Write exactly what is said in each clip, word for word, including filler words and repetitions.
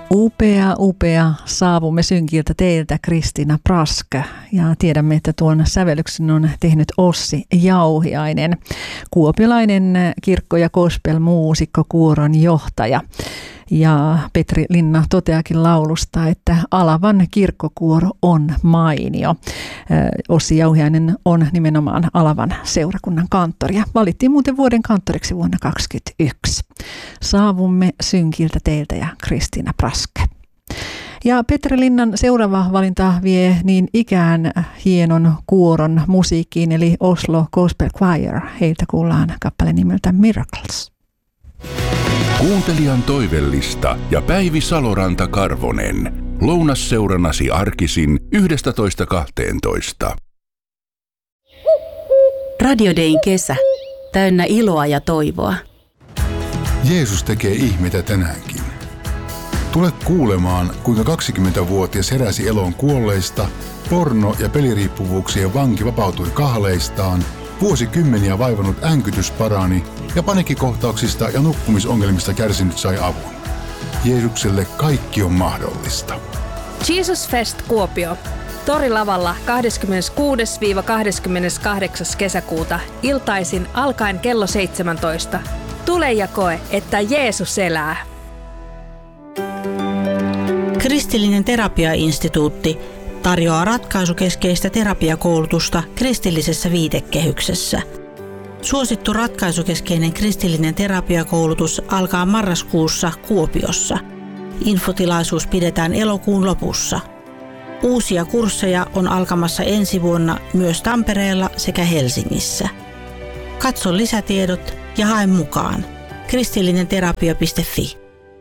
Upea, upea. Saavumme synkiltä teiltä, Kristiina Prask. Ja tiedämme, että tuon sävellyksen on tehnyt Ossi Jauhiainen, kuopiolainen kirkko- ja gospel-muusikko, kuoron johtaja. Ja Petri Linna toteakin laulusta, että Alavan kirkkokuoro on mainio. Ossi Jauhiainen on nimenomaan Alavan seurakunnan kanttori ja valittiin muuten vuoden kanttoriksi vuonna kaksituhattakaksikymmentäyksi. Saavumme synkiltä teiltä ja Kristiina Prask. Ja Petri Linnan seuraava valinta vie niin ikään hienon kuoron musiikkiin, eli Oslo Gospel Choir. Heiltä kuullaan kappale nimeltä Miracles. Kuuntelijan toivellista ja Päivi Saloranta-Karvonen. Lounasseurannasi arkisin yhdestätoista kahteentoista. Radio Dayn kesä. Täynnä iloa ja toivoa. Jeesus tekee ihmeitä tänäänkin. Tule kuulemaan, kuinka kaksikymmentävuotias heräsi eloon kuolleista, porno- ja peliriippuvuuksien vanki vapautui kahleistaan, vuosikymmeniä vaivannut änkytys parani ja paniikkikohtauksista ja nukkumisongelmista kärsinyt sai avun. Jeesukselle kaikki on mahdollista. Jesus Fest Kuopio. Torilavalla kahdeskymmeneskuudes kahdeskymmeneskahdeksas kesäkuuta iltaisin alkaen kello seitsemäntoista. Tule ja koe, että Jeesus elää. Kristillinen terapiainstituutti tarjoaa ratkaisukeskeistä terapiakoulutusta kristillisessä viitekehyksessä. Suosittu ratkaisukeskeinen kristillinen terapiakoulutus alkaa marraskuussa Kuopiossa. Infotilaisuus pidetään elokuun lopussa. Uusia kursseja on alkamassa ensi vuonna myös Tampereella sekä Helsingissä. Katso lisätiedot ja hae mukaan. kristillinenterapia piste fi.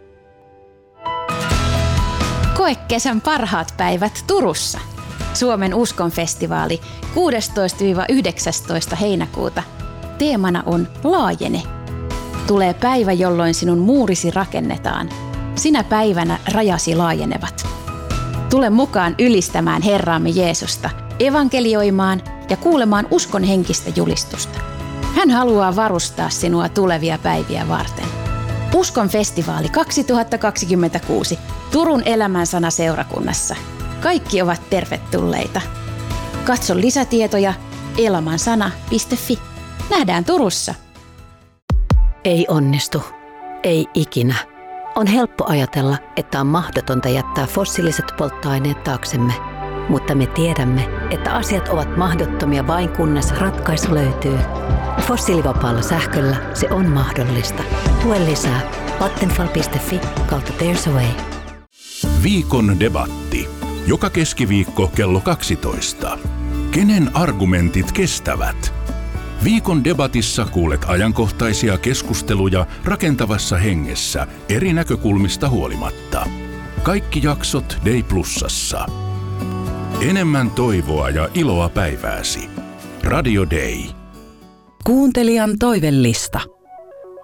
Koe kesän parhaat päivät Turussa. Suomen uskonfestivaali kuudestoista yhdeksästoista heinäkuuta. Teemana on Laajene. Tulee päivä, jolloin sinun muurisi rakennetaan. Sinä päivänä rajasi laajenevat. Tule mukaan ylistämään Herraamme Jeesusta, evankelioimaan ja kuulemaan uskon henkistä julistusta. Hän haluaa varustaa sinua tulevia päiviä varten. Uskon festivaali kaksituhattakaksikymmentäkuusi Turun Elämänsana seurakunnassa. Kaikki ovat tervetulleita. Katso lisätietoja elamansana piste fi. Nähdään Turussa. Ei onnistu. Ei ikinä. On helppo ajatella, että on mahdotonta jättää fossiiliset polttoaineet taaksemme. Mutta me tiedämme, että asiat ovat mahdottomia vain kunnes ratkaisu löytyy. Fossiilivapaalla sähköllä se on mahdollista. Tue lisää vattenfall piste fi kautta There's a Way. Viikon debatti. Joka keskiviikko kello kaksitoista. Kenen argumentit kestävät? Viikon debatissa kuulet ajankohtaisia keskusteluja rakentavassa hengessä eri näkökulmista huolimatta. Kaikki jaksot Day Plusassa. Enemmän toivoa ja iloa päivääsi. Radio Day. Kuuntelijan toivellista.